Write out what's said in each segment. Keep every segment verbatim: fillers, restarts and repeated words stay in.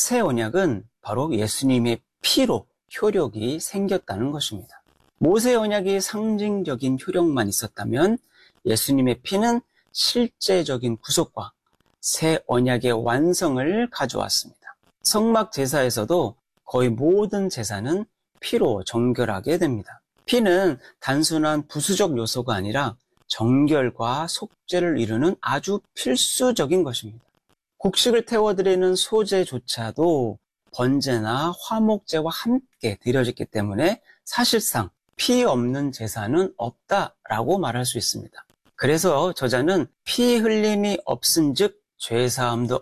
새 언약은 바로 예수님의 피로 효력이 생겼다는 것입니다. 모세 언약이 상징적인 효력만 있었다면 예수님의 피는 실제적인 구속과 새 언약의 완성을 가져왔습니다. 성막 제사에서도 거의 모든 제사는 피로 정결하게 됩니다. 피는 단순한 부수적 요소가 아니라 정결과 속죄를 이루는 아주 필수적인 것입니다. 곡식을 태워드리는 소제조차도 번제나 화목제와 함께 드려졌기 때문에 사실상 피 없는 제사는 없다라고 말할 수 있습니다. 그래서 저자는 피 흘림이 없은즉 죄사함도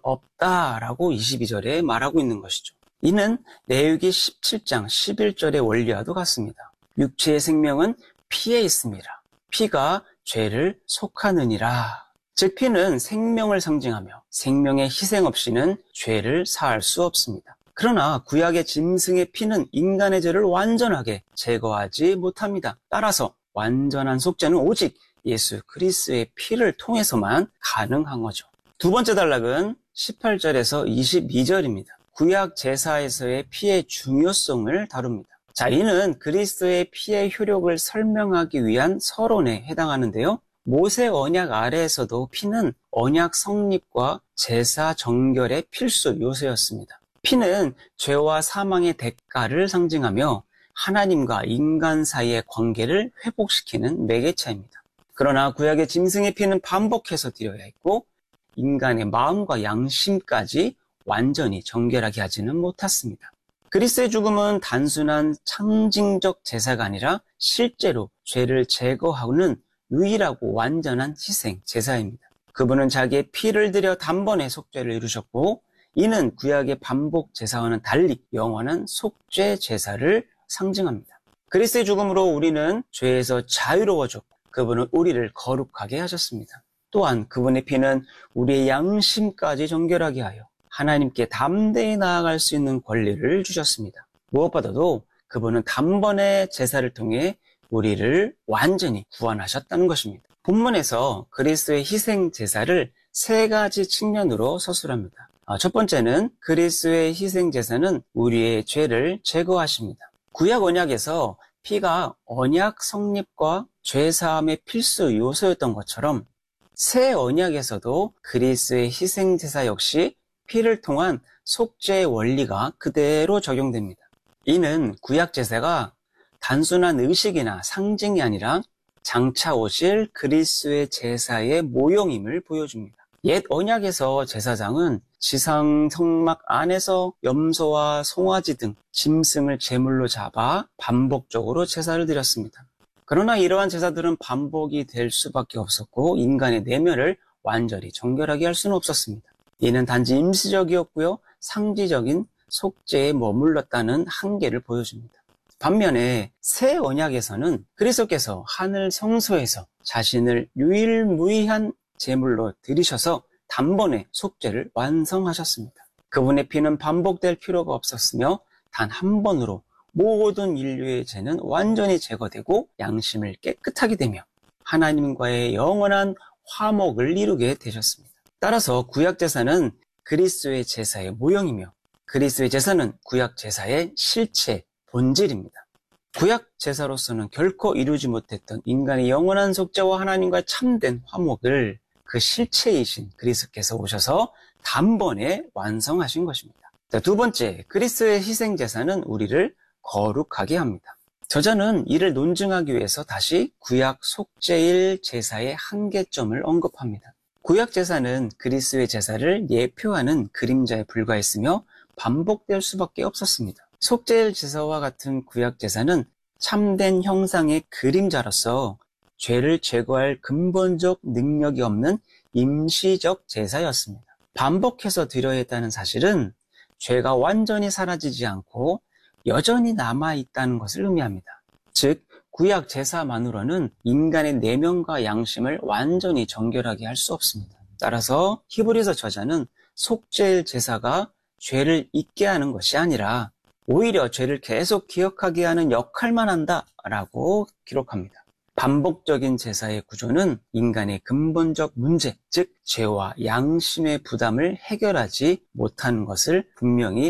없다라고 이십이 절에 말하고 있는 것이죠. 이는 레위기 십칠 장 십일 절의 원리와도 같습니다. 육체의 생명은 피에 있습니다. 피가 죄를 속하느니라. 즉 피는 생명을 상징하며 생명의 희생 없이는 죄를 사할 수 없습니다. 그러나 구약의 짐승의 피는 인간의 죄를 완전하게 제거하지 못합니다. 따라서 완전한 속죄는 오직 예수 그리스도의 피를 통해서만 가능한 거죠. 두 번째 단락은 십팔 절에서 이십이 절입니다. 구약 제사에서의 피의 중요성을 다룹니다. 자, 이는 그리스도의 피의 효력을 설명하기 위한 서론에 해당하는데요. 모세 언약 아래에서도 피는 언약 성립과 제사 정결의 필수 요소였습니다. 피는 죄와 사망의 대가를 상징하며 하나님과 인간 사이의 관계를 회복시키는 매개체입니다. 그러나 구약의 짐승의 피는 반복해서 드려야 했고 인간의 마음과 양심까지 완전히 정결하게 하지는 못했습니다. 그리스도의 죽음은 단순한 상징적 제사가 아니라 실제로 죄를 제거하는 유일하고 완전한 희생 제사입니다. 그분은 자기의 피를 들여 단번에 속죄를 이루셨고 이는 구약의 반복 제사와는 달리 영원한 속죄 제사를 상징합니다. 그리스도의 죽음으로 우리는 죄에서 자유로워졌고 그분은 우리를 거룩하게 하셨습니다. 또한 그분의 피는 우리의 양심까지 정결하게 하여 하나님께 담대히 나아갈 수 있는 권리를 주셨습니다. 무엇보다도 그분은 단번에 제사를 통해 우리를 완전히 구원하셨다는 것입니다. 본문에서 그리스도의 희생 제사를 세 가지 측면으로 서술합니다. 첫 번째는 그리스도의 희생 제사는 우리의 죄를 제거하십니다. 구약 언약에서 피가 언약 성립과 죄사함의 필수 요소였던 것처럼 새 언약에서도 그리스도의 희생 제사 역시 피를 통한 속죄의 원리가 그대로 적용됩니다. 이는 구약 제사가 단순한 의식이나 상징이 아니라 장차 오실 그리스도의 제사의 모형임을 보여줍니다. 옛 언약에서 제사장은 지상 성막 안에서 염소와 송아지 등 짐승을 제물로 잡아 반복적으로 제사를 드렸습니다. 그러나 이러한 제사들은 반복이 될 수밖에 없었고 인간의 내면을 완전히 정결하게 할 수는 없었습니다. 이는 단지 임시적이었고요. 상지적인 속죄에 머물렀다는 한계를 보여줍니다. 반면에 새 언약에서는 그리스도께서 하늘 성소에서 자신을 유일무이한 제물로 드리셔서 단번에 속죄를 완성하셨습니다. 그분의 피는 반복될 필요가 없었으며 단 한 번으로 모든 인류의 죄는 완전히 제거되고 양심을 깨끗하게 되며 하나님과의 영원한 화목을 이루게 되셨습니다. 따라서 구약 제사는 그리스도의 제사의 모형이며 그리스도의 제사는 구약 제사의 실체, 본질입니다. 구약 제사로서는 결코 이루지 못했던 인간의 영원한 속죄와 하나님과의 참된 화목을 그 실체이신 그리스도께서 오셔서 단번에 완성하신 것입니다. 자, 두 번째, 그리스도의 희생 제사는 우리를 거룩하게 합니다. 저자는 이를 논증하기 위해서 다시 구약 속죄일 제사의 한계점을 언급합니다. 구약 제사는 그리스도의 제사를 예표하는 그림자에 불과했으며 반복될 수밖에 없었습니다. 속죄일 제사와 같은 구약 제사는 참된 형상의 그림자로서 죄를 제거할 근본적 능력이 없는 임시적 제사였습니다. 반복해서 드려야 했다는 사실은 죄가 완전히 사라지지 않고 여전히 남아있다는 것을 의미합니다. 즉, 구약 제사만으로는 인간의 내면과 양심을 완전히 정결하게 할 수 없습니다. 따라서 히브리서 저자는 속죄일 제사가 죄를 잊게 하는 것이 아니라 오히려 죄를 계속 기억하게 하는 역할만 한다라고 기록합니다. 반복적인 제사의 구조는 인간의 근본적 문제, 즉 죄와 양심의 부담을 해결하지 못하는 것을 분명히